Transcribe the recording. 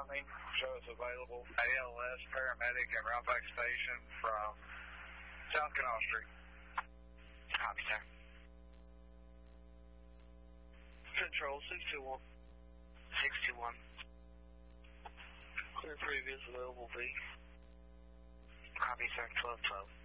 me. Show us available. ALS paramedic at Roughback Station from South Canal Street. Copy, sir. Control 621. 621. Clear previous available V. Copy, sir. 1212.